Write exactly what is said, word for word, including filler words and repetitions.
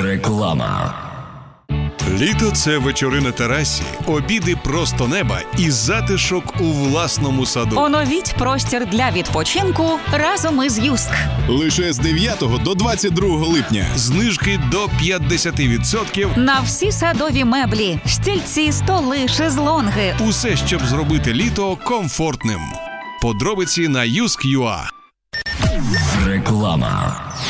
Реклама. Літо – це вечори на терасі, обіди просто неба і затишок у власному саду. Оновіть простір для відпочинку разом із Юск. Лише з дев'ятого до двадцять другого липня. Знижки до п'ятдесят відсотків. На всі садові меблі, стільці, столи, шезлонги. Усе, щоб зробити літо комфортним. Подробиці на юск крапка ю а. Реклама.